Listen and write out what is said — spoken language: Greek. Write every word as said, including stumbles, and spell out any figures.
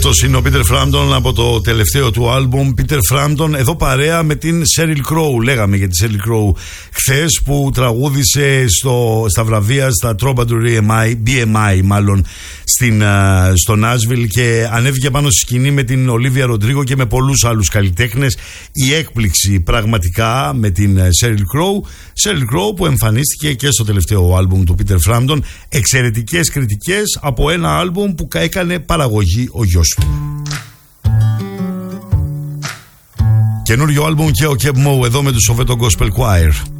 Αυτός είναι ο Peter Frampton από το τελευταίο του άλμπουμ. Peter Frampton εδώ παρέα με την Sheryl Crow. Λέγαμε για τη Sheryl Crow χθες, που τραγούδισε στο, στα βραβεία, στα Troubadour μπι εμ άι μάλλον, στην, uh, στο Nashville, και ανέβηκε πάνω στη σκηνή με την Olivia Rodrigo και με πολλούς άλλους καλλιτέχνες. Η έκπληξη πραγματικά με την Sheryl Crow. Sheryl Crow που εμφανίστηκε και στο τελευταίο άλμπουμ του Peter Frampton. Εξαιρετικές κριτικές από ένα άλμπουμ που έκανε παραγωγή ο γιος του. Καινούριο άλμπουμ και ο Keb Mo εδώ με τους Soweto Gospel Choir.